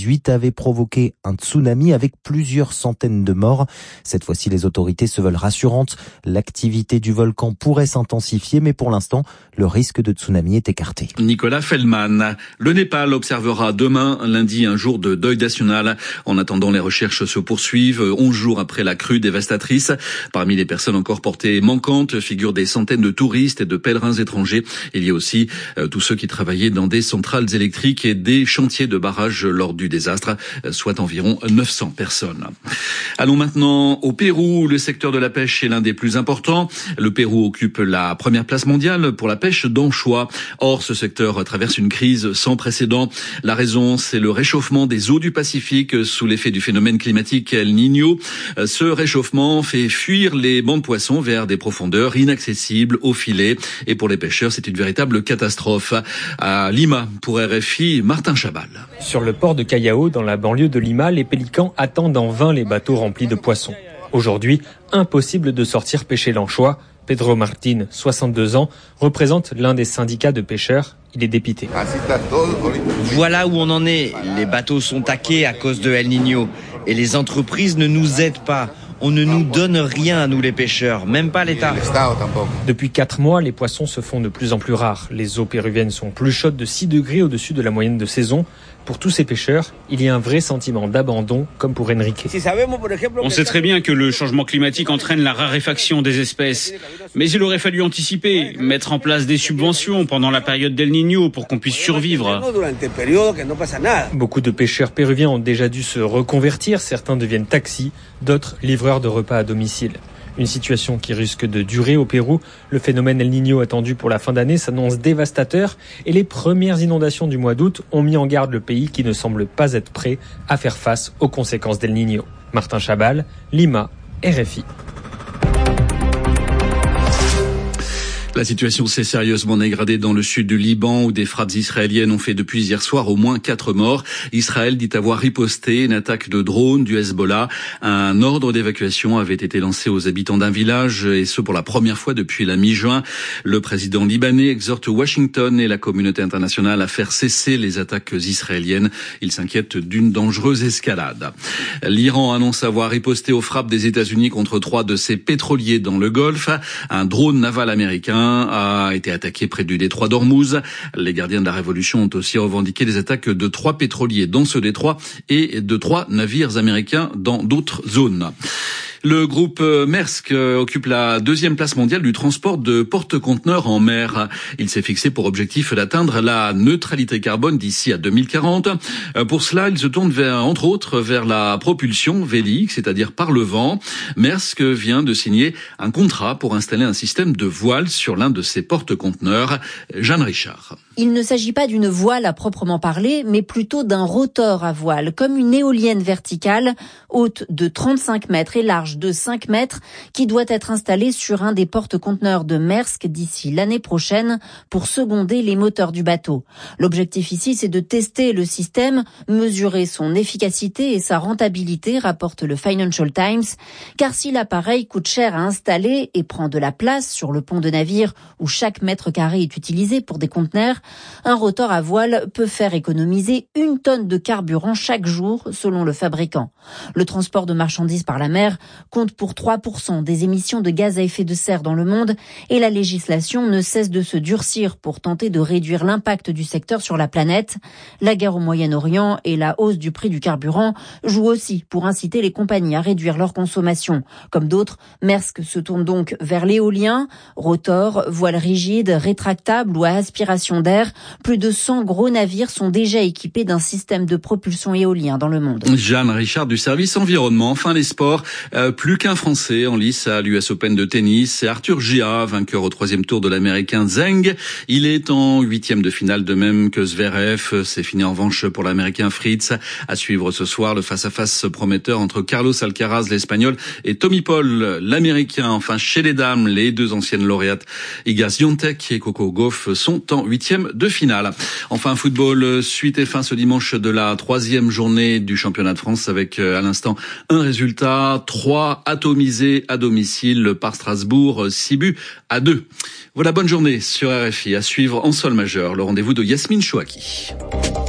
2018 avait provoqué un tsunami avec plusieurs centaines de morts. Cette fois-ci, les autorités se veulent rassurantes. L'activité du volcan pourrait s'intensifier, mais pour l'instant, le risque de tsunami est écarté. Nicolas Feldman. Le Népal observera demain, lundi, un jour de deuil national. En attendant, les recherches se poursuivent 11 jours après la crue dévastatrice. Parmi les personnes encore portées manquantes figurent des centaines de touristes et de pèlerins étrangers. Il y a aussi tous ceux qui travaillaient dans des centrales électriques et des chantiers de barrages lors du désastre, soit environ 900 personnes. Allons maintenant au Pérou. Le secteur de la pêche est l'un des plus importants. Le Pérou occupe la première place mondiale pour la pêche d'anchois. Or, ce secteur traverse une crise sans précédent. La raison, c'est le réchauffement des eaux du Pacifique sous l'effet du phénomène climatique El Niño. Ce réchauffement fait fuir les bancs de poissons vers des profondeurs inaccessibles aux filets. Et pour les pêcheurs, c'est une véritable catastrophe. À Lima, pour RFI, Martin Chabal. Sur le port de Callao, dans la banlieue de Lima, les pélicans attendent en vain les bateaux remplis de poissons. Aujourd'hui, impossible de sortir pêcher l'anchois. Pedro Martin, 62 ans, représente l'un des syndicats de pêcheurs. Il est dépité. Voilà où on en est. Les bateaux sont taqués à cause de El Niño. Et les entreprises ne nous aident pas. On ne nous donne rien à nous les pêcheurs, même pas l'État. Depuis 4 mois, les poissons se font de plus en plus rares. Les eaux péruviennes sont plus chaudes de 6 degrés au-dessus de la moyenne de saison. Pour tous ces pêcheurs, il y a un vrai sentiment d'abandon, comme pour Enrique. On sait très bien que le changement climatique entraîne la raréfaction des espèces. Mais il aurait fallu anticiper, mettre en place des subventions pendant la période d'El Niño pour qu'on puisse survivre. Beaucoup de pêcheurs péruviens ont déjà dû se reconvertir. Certains deviennent taxis, d'autres livreurs de repas à domicile. Une situation qui risque de durer au Pérou. Le phénomène El Niño attendu pour la fin d'année s'annonce dévastateur et les premières inondations du mois d'août ont mis en garde le pays qui ne semble pas être prêt à faire face aux conséquences d'El Niño. Martin Chabal, Lima, RFI. La situation s'est sérieusement dégradée dans le sud du Liban où des frappes israéliennes ont fait depuis hier soir au moins 4 morts. Israël dit avoir riposté une attaque de drone du Hezbollah. Un ordre d'évacuation avait été lancé aux habitants d'un village et ce pour la première fois depuis la mi-juin. Le président libanais exhorte Washington et la communauté internationale à faire cesser les attaques israéliennes. Il s'inquiète d'une dangereuse escalade. L'Iran annonce avoir riposté aux frappes des États-Unis contre 3 de ses pétroliers dans le Golfe. Un drone naval américain a été attaqué près du détroit d'Ormuz. Les gardiens de la révolution ont aussi revendiqué des attaques de 3 pétroliers dans ce détroit et de 3 navires américains dans d'autres zones. Le groupe Maersk occupe la 2e place mondiale du transport de porte-conteneurs en mer. Il s'est fixé pour objectif d'atteindre la neutralité carbone d'ici à 2040. Pour cela, il se tourne entre autres vers la propulsion vélique, c'est-à-dire par le vent. Maersk vient de signer un contrat pour installer un système de voile sur l'un de ses porte-conteneurs. Jeanne Richard. Il ne s'agit pas d'une voile à proprement parler, mais plutôt d'un rotor à voile, comme une éolienne verticale, haute de 35 mètres et large de 5 mètres, qui doit être installée sur un des porte-conteneurs de Maersk d'ici l'année prochaine pour seconder les moteurs du bateau. L'objectif ici, c'est de tester le système, mesurer son efficacité et sa rentabilité, rapporte le Financial Times, car si l'appareil coûte cher à installer et prend de la place sur le pont de navire où chaque mètre carré est utilisé pour des conteneurs, un rotor à voile peut faire économiser 1 tonne de carburant chaque jour, selon le fabricant. Le transport de marchandises par la mer compte pour 3% des émissions de gaz à effet de serre dans le monde et la législation ne cesse de se durcir pour tenter de réduire l'impact du secteur sur la planète. La guerre au Moyen-Orient et la hausse du prix du carburant jouent aussi pour inciter les compagnies à réduire leur consommation. Comme d'autres, Maersk se tourne donc vers l'éolien, rotor, voile rigide, rétractable ou à aspiration d'air. Plus de 100 gros navires sont déjà équipés d'un système de propulsion éolien dans le monde. Jeanne Richard du service environnement. Enfin les sports, plus qu'un Français en lice à l'US Open de tennis. C'est Arthur Gia, vainqueur au 3e tour de l'Américain Zheng. Il est en 8e de finale, de même que Zverev. C'est fini en revanche pour l'Américain Fritz. À suivre ce soir le face-à-face prometteur entre Carlos Alcaraz, l'Espagnol, et Tommy Paul, l'Américain. Enfin chez les dames, les 2 anciennes lauréates Iga Swiatek et Coco Gauff sont en 8e de finale. Enfin football, suite et fin ce dimanche de la 3e journée du championnat de France avec à l'instant un résultat, 3 atomisés à domicile par Strasbourg, 6-2. Voilà, bonne journée sur RFI. À suivre en sol majeur, le rendez-vous de Yasmine Chouaki.